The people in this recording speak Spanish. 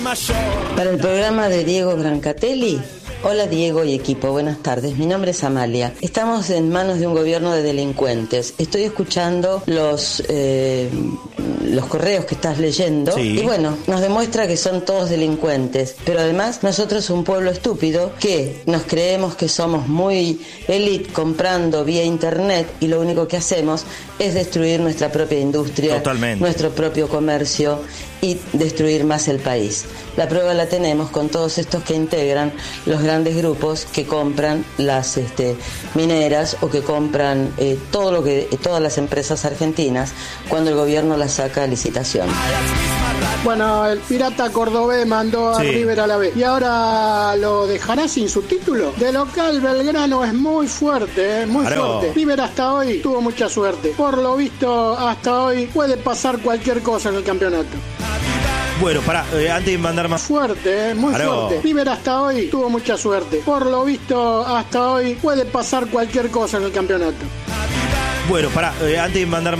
Para el programa de Diego Brancatelli. Hola Diego y equipo, buenas tardes. Mi nombre es Amalia. Estamos en manos de un gobierno de delincuentes. Estoy escuchando los correos que estás leyendo, sí. Y bueno, nos demuestra que son todos delincuentes. Pero además nosotros un pueblo estúpido que nos creemos que somos muy elite comprando vía internet y lo único que hacemos es destruir nuestra propia industria, totalmente, nuestro propio comercio y destruir más el país. La prueba la tenemos con todos estos que integran los grandes grupos que compran las mineras o que compran todas las empresas argentinas cuando el gobierno las saca a licitación. Bueno, el pirata cordobés mandó a River a la B. ¿Y ahora lo dejará sin su título? De local, Belgrano es muy fuerte, muy fuerte. River hasta hoy tuvo mucha suerte. Por lo visto, hasta hoy puede pasar cualquier cosa en el campeonato. Bueno, antes de mandar más... Fuerte, muy fuerte. River hasta hoy tuvo mucha suerte. Por lo visto, hasta hoy puede pasar cualquier cosa en el campeonato. Bueno, antes de mandar más...